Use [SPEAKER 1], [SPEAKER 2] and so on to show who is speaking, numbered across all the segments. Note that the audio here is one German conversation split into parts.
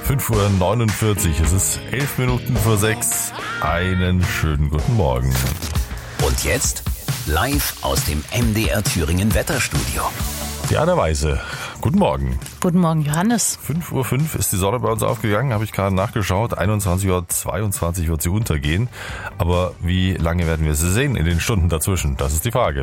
[SPEAKER 1] 5:49 Uhr, es ist 11 Minuten vor 6. Einen schönen guten Morgen.
[SPEAKER 2] Und jetzt live aus dem MDR Thüringen Wetterstudio.
[SPEAKER 1] Diana Weise, guten Morgen.
[SPEAKER 3] Guten Morgen, Johannes.
[SPEAKER 1] 5:05 Uhr ist die Sonne bei uns aufgegangen, habe ich gerade nachgeschaut. 21:22 Uhr wird sie untergehen. Aber wie lange werden wir sie sehen in den Stunden dazwischen? Das ist die Frage.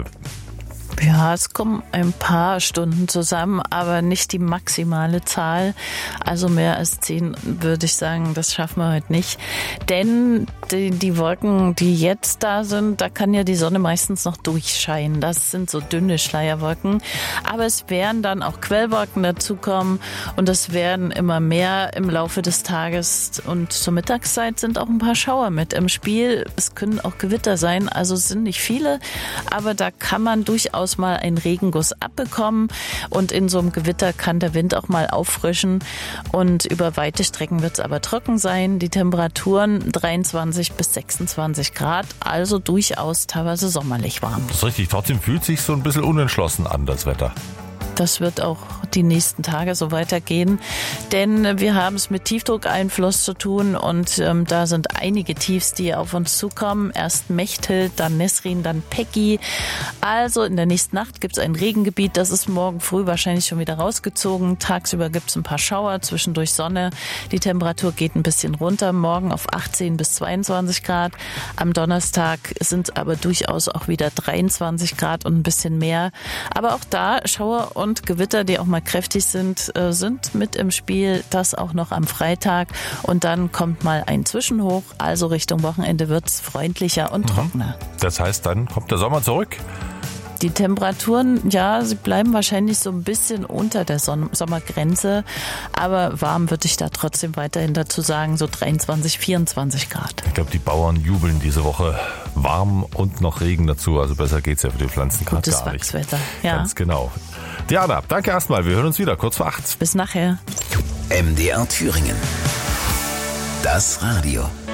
[SPEAKER 3] Ja, es kommen ein paar Stunden zusammen, aber nicht die maximale Zahl. Also mehr als 10 würde ich sagen, das schaffen wir heute nicht. Denn die Wolken, die jetzt da sind, da kann ja die Sonne meistens noch durchscheinen. Das sind so dünne Schleierwolken. Aber es werden dann auch Quellwolken dazukommen und es werden immer mehr im Laufe des Tages. Und zur Mittagszeit sind auch ein paar Schauer mit im Spiel. Es können auch Gewitter sein, also es sind nicht viele, aber da kann man durchaus mal einen Regenguss abbekommen und in so einem Gewitter kann der Wind auch mal auffrischen und über weite Strecken wird es aber trocken sein. Die Temperaturen 23 bis 26 Grad, also durchaus teilweise sommerlich warm.
[SPEAKER 1] Das ist richtig, trotzdem fühlt sich so ein bisschen unentschlossen an, das Wetter.
[SPEAKER 3] Das wird auch die nächsten Tage so weitergehen, denn wir haben es mit Tiefdruckeinfluss zu tun und da sind einige Tiefs, die auf uns zukommen. Erst Mechthild, dann Nesrin, dann Peggy. Also in der nächsten Nacht gibt es ein Regengebiet, das ist morgen früh wahrscheinlich schon wieder rausgezogen. Tagsüber gibt es ein paar Schauer, zwischendurch Sonne. Die Temperatur geht ein bisschen runter, morgen auf 18 bis 22 Grad. Am Donnerstag sind es aber durchaus auch wieder 23 Grad und ein bisschen mehr. Aber auch da Schauer und Gewitter, die auch mal kräftig sind mit im Spiel. Das auch noch am Freitag. Und dann kommt mal ein Zwischenhoch. Also Richtung Wochenende wird es freundlicher und trockener.
[SPEAKER 1] Das heißt, dann kommt der Sommer zurück.
[SPEAKER 3] Die Temperaturen, ja, sie bleiben wahrscheinlich so ein bisschen unter der Sommergrenze. Aber warm würde ich da trotzdem weiterhin dazu sagen, so 23, 24 Grad.
[SPEAKER 1] Ich glaube, die Bauern jubeln diese Woche. Warm und noch Regen dazu. Also besser geht's ja für die Pflanzen gerade gar nicht.
[SPEAKER 3] Gutes Wachswetter, ja.
[SPEAKER 1] Ganz genau. Diana, danke erstmal. Wir hören uns wieder kurz vor 8.
[SPEAKER 3] Bis nachher.
[SPEAKER 2] MDR Thüringen. Das Radio.